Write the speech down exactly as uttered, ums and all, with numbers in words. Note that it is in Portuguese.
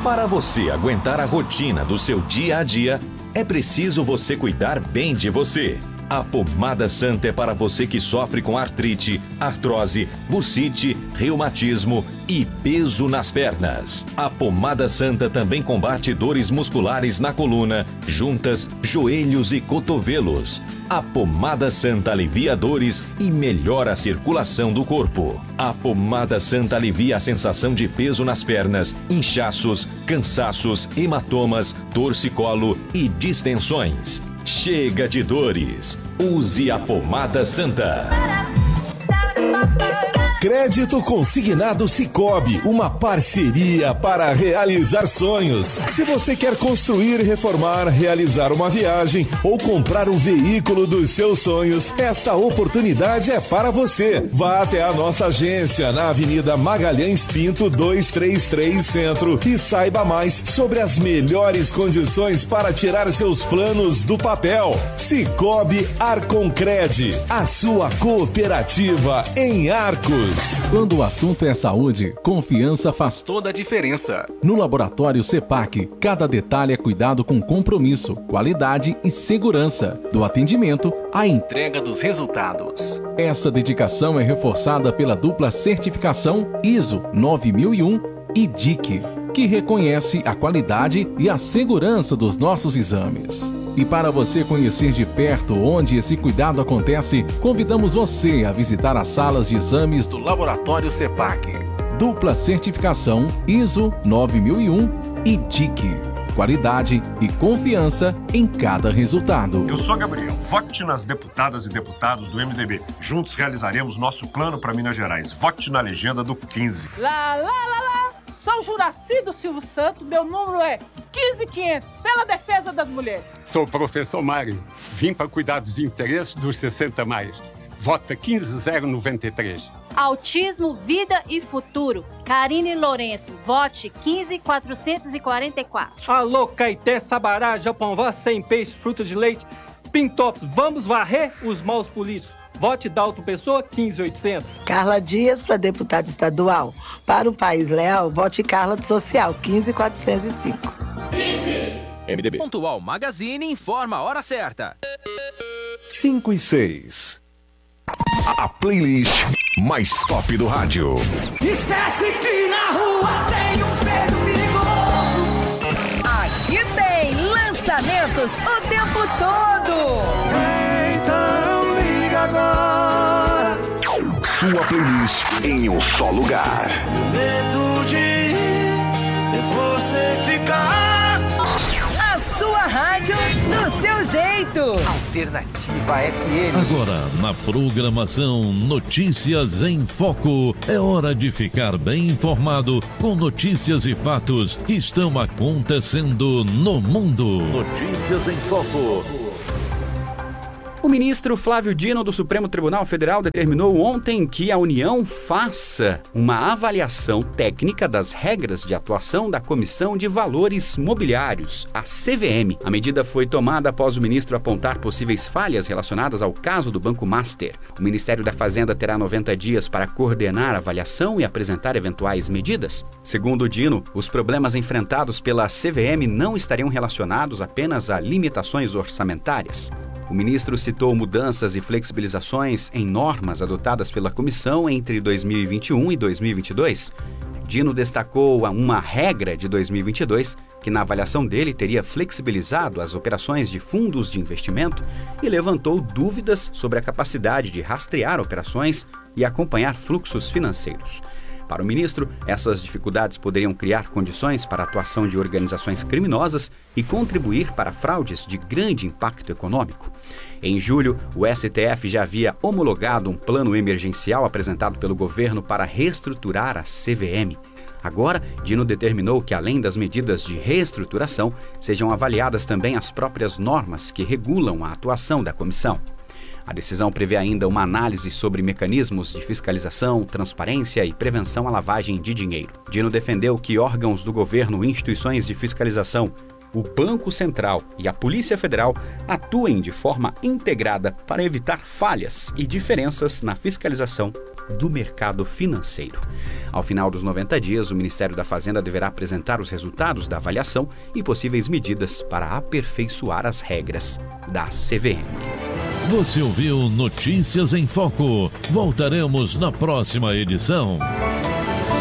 Para você aguentar a rotina do seu dia a dia, é preciso você cuidar bem de você. A Pomada Santa é para você que sofre com artrite, artrose, bursite, reumatismo e peso nas pernas. A Pomada Santa também combate dores musculares na coluna, juntas, joelhos e cotovelos. A Pomada Santa alivia dores e melhora a circulação do corpo. A Pomada Santa alivia a sensação de peso nas pernas, inchaços, cansaços, hematomas, torcicolo e distensões. Chega de dores. Use a Pomada Santa. Crédito Consignado Sicoob, uma parceria para realizar sonhos. Se você quer construir, reformar, realizar uma viagem ou comprar o veículo dos seus sonhos, esta oportunidade é para você. Vá até a nossa agência na Avenida Magalhães Pinto duzentos e trinta e três Centro e saiba mais sobre as melhores condições para tirar seus planos do papel. Sicoob Arconcred, a sua cooperativa em Arcos. Quando o assunto é saúde, confiança faz toda a diferença. No Laboratório CEPAC, cada detalhe é cuidado com compromisso, qualidade e segurança, do atendimento à entrega dos resultados. Essa dedicação é reforçada pela dupla certificação I S O nove mil e um e D I C, que reconhece a qualidade e a segurança dos nossos exames. E para você conhecer de perto onde esse cuidado acontece, convidamos você a visitar as salas de exames do Laboratório CEPAC. Dupla certificação I S O nove mil e um e D I C. Qualidade e confiança em cada resultado. Eu sou Gabriel. Vote nas deputadas e deputados do M D B. Juntos realizaremos nosso plano para Minas Gerais. Vote na legenda do quinze. Lá, lá, lá, lá. Sou Juraci do Silvio Santos, meu número é quinze mil e quinhentos, pela defesa das mulheres. Sou o professor Mário, vim para cuidar dos interesses dos sessenta mais. Vota quinze mil noventa e três. Autismo, Vida e Futuro. Karine Lourenço, vote quinze mil quatrocentos e quarenta e quatro. Alô, Caeté, Sabará, Japão-Vá, Sem Peixe, Fruta de Leite, Pintops, vamos varrer os maus políticos. Vote Dalton Pessoa, quinze mil e oitocentos. Carla Dias para deputada estadual. Para um país leal, vote Carla do Social, quinze mil quatrocentos e cinco. quinze. M D B. Pontual Magazine informa a hora certa. cinco e seis. A playlist mais top do rádio. Esquece que na rua tem um espelho perigoso. Aqui tem lançamentos o tempo todo. Então liga agora. Sua playlist em um só lugar. Medo de ir, você ficar. A sua rádio do seu jeito. Alternativa F M. Agora, na programação Notícias em Foco, é hora de ficar bem informado com notícias e fatos que estão acontecendo no mundo. Notícias em Foco. O ministro Flávio Dino do Supremo Tribunal Federal determinou ontem que a União faça uma avaliação técnica das regras de atuação da Comissão de Valores Mobiliários, a C V M. A medida foi tomada após o ministro apontar possíveis falhas relacionadas ao caso do Banco Master. O Ministério da Fazenda terá noventa dias para coordenar a avaliação e apresentar eventuais medidas. Segundo Dino, os problemas enfrentados pela C V M não estariam relacionados apenas a limitações orçamentárias. O ministro citou mudanças e flexibilizações em normas adotadas pela comissão entre dois mil e vinte e um e dois mil e vinte e dois. Dino destacou uma regra de dois mil e vinte e dois que, na avaliação dele, teria flexibilizado as operações de fundos de investimento e levantou dúvidas sobre a capacidade de rastrear operações e acompanhar fluxos financeiros. Para o ministro, essas dificuldades poderiam criar condições para a atuação de organizações criminosas e contribuir para fraudes de grande impacto econômico. Em julho, o S T F já havia homologado um plano emergencial apresentado pelo governo para reestruturar a C V M. Agora, Dino determinou que, além das medidas de reestruturação, sejam avaliadas também as próprias normas que regulam a atuação da comissão. A decisão prevê ainda uma análise sobre mecanismos de fiscalização, transparência e prevenção à lavagem de dinheiro. Dino defendeu que órgãos do governo e instituições de fiscalização, o Banco Central e a Polícia Federal atuem de forma integrada para evitar falhas e diferenças na fiscalização do mercado financeiro. Ao final dos noventa dias, o Ministério da Fazenda deverá apresentar os resultados da avaliação e possíveis medidas para aperfeiçoar as regras da C V M. Você ouviu Notícias em Foco. Voltaremos na próxima edição.